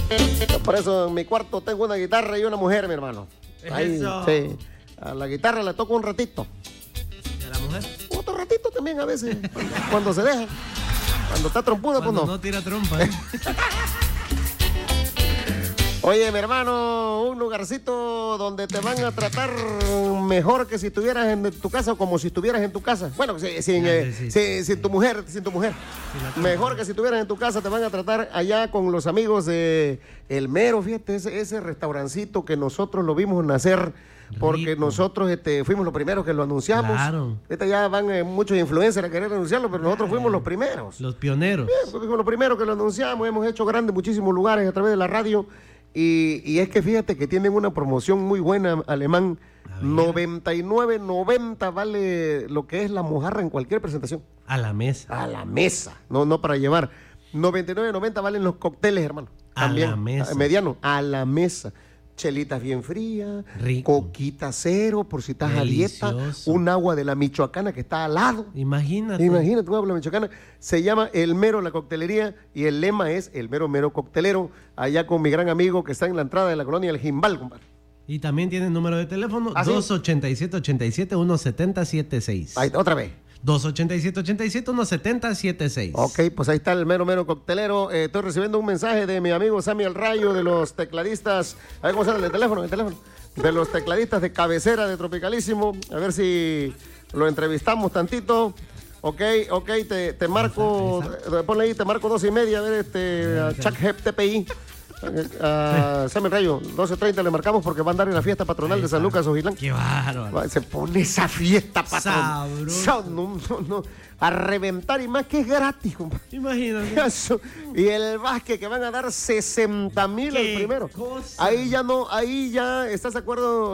Por eso en mi cuarto tengo una guitarra y una mujer, mi hermano. Ahí, Eso. sí. A la guitarra la toco un ratito. ¿Y a la mujer? Otro ratito también a veces. Cuando se deja. Cuando está trompuda, pues Cuando no. no tira trompa, ¿eh? Oye, mi hermano, un lugarcito donde te van a tratar mejor que si estuvieras en tu casa o como si estuvieras en tu casa. Bueno, sin tu mujer. Mejor que si estuvieras en tu casa, te van a tratar allá con los amigos de El Mero, fíjate, ese restaurancito que nosotros lo vimos nacer. Porque Rico. nosotros fuimos los primeros que lo anunciamos. Claro. Ya van muchos influencers a querer anunciarlo, pero nosotros fuimos los primeros. Los pioneros. Fuimos los primeros que lo anunciamos, hemos hecho grandes muchísimos lugares a través de la radio. Y es que fíjate que tienen una promoción muy buena, Alemán. 99.90 vale lo que es la mojarra en cualquier presentación. A la mesa. A la mesa, no para llevar. 99.90 valen los cócteles, hermano. A También, la mesa. Mediano, a la mesa. Chelitas bien frías, Rico. coquita cero por si estás a dieta, Delicioso. un agua de la Michoacana que está al lado. Imagínate. Imagínate, un agua de la Michoacana. Se llama El Mero la Coctelería y el lema es El Mero Mero Coctelero, allá con mi gran amigo que está en la entrada de la colonia El Jimbal, compadre. Y también tienen número de teléfono, ¿Ah, sí? 287-87-170-76. Ahí, otra vez. 287-87-170-76. Ok, pues ahí está el Mero Mero Coctelero. Estoy recibiendo un mensaje de mi amigo Sammy El Rayo de los tecladistas. A ver cómo sale el teléfono. De los tecladistas de cabecera de Tropicalísimo. A ver si lo entrevistamos tantito. Ok, te marco. Ponle ahí, te marco 2:30. A ver, a Chuck Hep TPI. Sammy El Rayo, 12:30 le marcamos porque va a andar en la fiesta patronal de San Lucas, Ojilán. Qué bárbaro. Se pone esa fiesta patronal. Sabroso. No. A reventar y más que es gratis, compadre. Imagínate. Eso. Y el básquet que van a dar 60,000 al Qué primero. cosa. Ahí ya ¿estás de acuerdo?